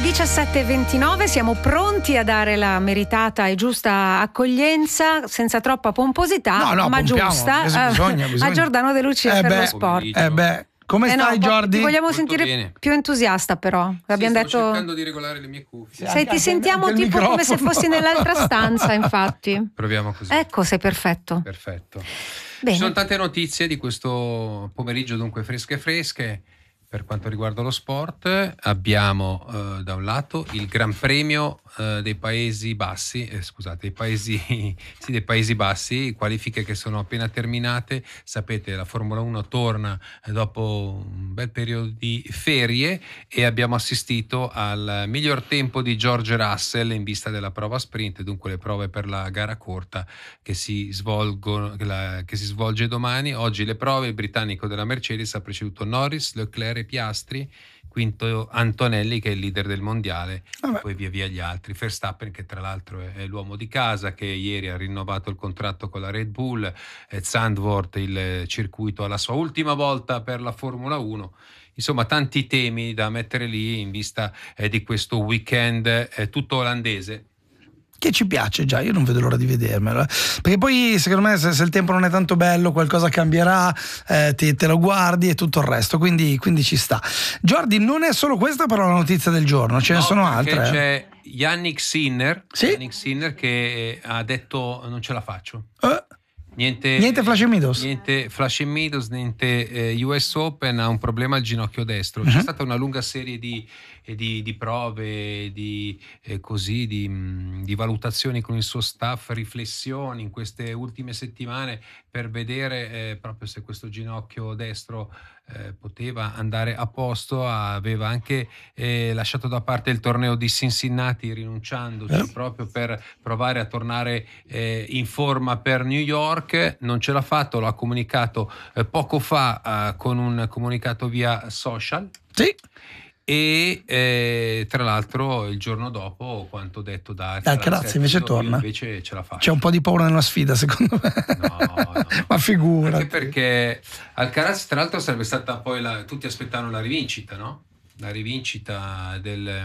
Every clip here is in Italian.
17:29, siamo pronti a dare la meritata e giusta accoglienza, senza troppa pomposità, ma pompiamo, giusta, bisogna. a Giordano De Lucia per lo sport. Come stai, Jordi? Ti vogliamo Molto sentire bene. più entusiasta, però. Abbiamo Sto detto. cercando di regolare le mie cuffie. Ti sentiamo anche il tipo come se microfono. fossi nell'altra stanza, infatti. Proviamo così. Ecco, sei perfetto. Perfetto. Bene. Ci sono tante notizie di questo pomeriggio, dunque fresche. Per quanto riguarda lo sport, abbiamo da un lato il Gran Premio dei Paesi Bassi, dei Paesi Bassi, qualifiche che sono appena terminate. Sapete, la Formula 1 torna dopo un bel periodo di ferie e abbiamo assistito al miglior tempo di George Russell in vista della prova sprint, dunque le prove per la gara corta che si svolge domani. Oggi le prove, il britannico della Mercedes ha preceduto Norris, Leclerc e Piastri, quinto Antonelli che è il leader del mondiale, poi via gli altri. Verstappen, che tra l'altro è l'uomo di casa, che ieri ha rinnovato il contratto con la Red Bull, Zandvoort, il circuito alla sua ultima volta per la Formula 1. Insomma, tanti temi da mettere lì in vista di questo weekend tutto olandese. Che ci piace già, io non vedo l'ora di vedermelo, perché poi secondo me se il tempo non è tanto bello qualcosa cambierà, te lo guardi e tutto il resto, quindi ci sta. Jordi, non è solo questa però la notizia del giorno, ce ne sono altre. C'è Yannick Sinner, Sì? Yannick Sinner che ha detto non ce la faccio. Niente Flash Meadows. Niente Flash Meadows, niente US Open, ha un problema al ginocchio destro. C'è stata una lunga serie di prove, di valutazioni con il suo staff, riflessioni in queste ultime settimane per vedere proprio se questo ginocchio destro poteva andare a posto. Aveva anche lasciato da parte il torneo di Cincinnati, rinunciandoci proprio per provare a tornare in forma per New York. Non ce l'ha fatto, lo ha comunicato poco fa con un comunicato via social. Sì. E tra l'altro il giorno dopo quanto detto da Alcaraz invece torna, invece ce la fa. C'è un po' di paura nella sfida secondo me. No. Ma figura, anche perché Alcaraz tra l'altro sarebbe stata poi tutti aspettavano la rivincita, no? La rivincita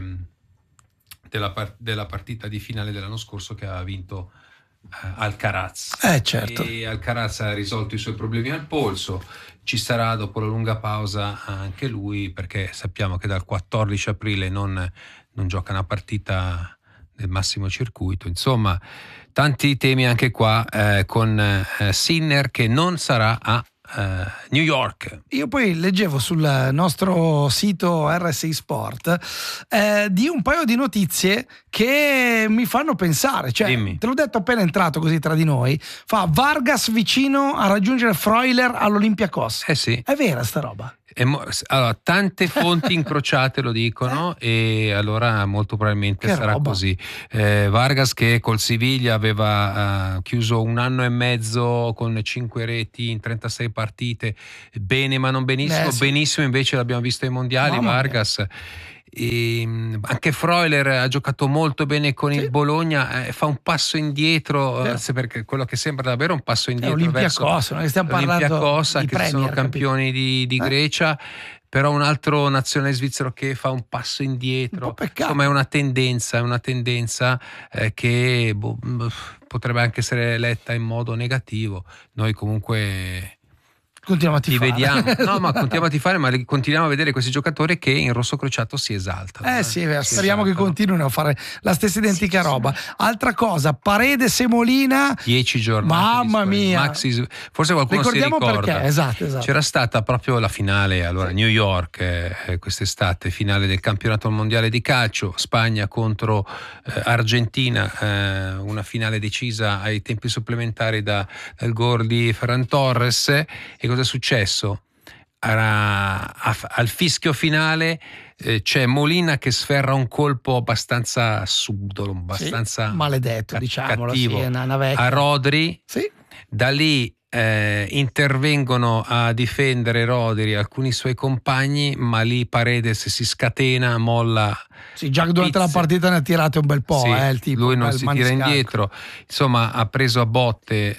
della partita di finale dell'anno scorso che aveva vinto Alcaraz. Certo. E Alcaraz ha risolto i suoi problemi al polso. Ci sarà dopo la lunga pausa anche lui, perché sappiamo che dal 14 aprile non gioca una partita del massimo circuito. Insomma, tanti temi anche qua con Sinner che non sarà a New York. Io poi leggevo sul nostro sito RSI Sport di un paio di notizie che mi fanno pensare, cioè, Dimmi. te l'ho detto appena entrato così tra di noi, fa Vargas vicino a raggiungere Freuler all'Olympiakos. Sì. È vera sta roba? Allora, tante fonti incrociate lo dicono e allora molto probabilmente che sarà roba. così. Vargas, che col Siviglia aveva chiuso un anno e mezzo con 5 reti in 36 partite, bene ma non benissimo. Sì. Benissimo invece l'abbiamo visto ai mondiali. Mamma Vargas. E anche Freuler ha giocato molto bene con il Bologna, fa un passo indietro, perché quello che sembra davvero un passo indietro Olympiakos, non stiamo parlando Olympiakos, di che Premier, sono campioni di Grecia, però un altro nazionale svizzero che fa un passo indietro. Un po' peccato. Insomma, è una tendenza che potrebbe anche essere letta in modo negativo. Noi comunque continuiamo a tifare. Vediamo. No, ma continuiamo a tifare, ma continuiamo a vedere questi giocatori che in rosso crociato si esaltano. Sì, speriamo che continuino a fare la stessa identica roba. Altra cosa, Paredes e Molina, 10 giornate. Mamma mia. Forse qualcuno ricordiamo si ricorda. perché, esatto. C'era stata proprio la finale, allora New York, quest'estate, finale del campionato mondiale di calcio, Spagna contro Argentina, una finale decisa ai tempi supplementari dal gol di Ferran Torres. E cosa è successo? Al fischio finale c'è Molina che sferra un colpo abbastanza subdolo, abbastanza maledetto, diciamolo, cattivo, a Rodri. Da lì intervengono a difendere Rodri alcuni suoi compagni, ma lì Paredes si scatena, molla. Già durante la partita ne ha tirate un bel po', il tipo, lui non si tira indietro, insomma ha preso a botte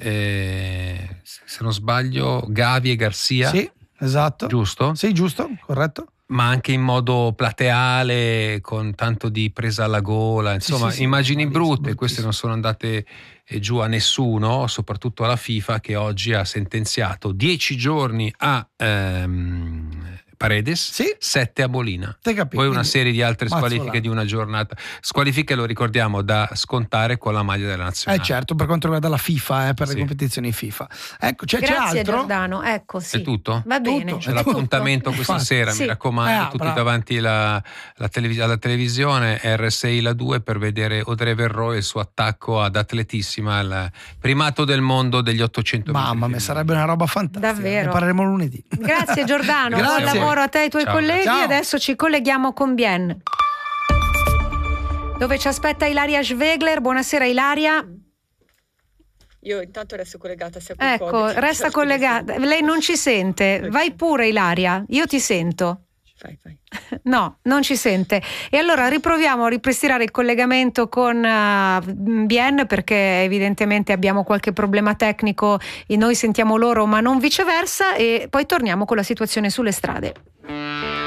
se non sbaglio Gavi e Garcia. Sì, esatto. Giusto? Sì, giusto, corretto. ma anche in modo plateale, con tanto di presa alla gola, insomma, sì, immagini brutte. Queste non sono andate giù a nessuno, soprattutto alla FIFA, che oggi ha sentenziato 10 giorni a Paredes, 7 a Molina. Poi una serie di altre squalifiche di una giornata. Squalifiche, lo ricordiamo, da scontare con la maglia della nazionale. Certo, per quanto riguarda la FIFA, per le competizioni FIFA. Ecco, c'è Grazie altro? Giordano, ecco, sì. È tutto? Va bene. C'è l'appuntamento questa sera, mi raccomando, tutti davanti alla televisione, RSI la 2, per vedere Audrey Verreau e il suo attacco ad Atletissima, il primato del mondo degli 800 metri. Mamma mia, sarebbe una roba fantastica. Davvero. Ne parleremo lunedì. Grazie Giordano, buon lavoro a te e ai tuoi colleghi. Adesso ci colleghiamo con Bien, dove ci aspetta Ilaria Schwegler. Buonasera Ilaria. Io intanto resto collegata. Ecco, resta collegata. Lei non ci sente. Vai pure Ilaria, io ti sento. Fai. No, non ci sente. E allora riproviamo a ripristinare il collegamento con Bien, perché evidentemente abbiamo qualche problema tecnico e noi sentiamo loro ma non viceversa, e poi torniamo con la situazione sulle strade.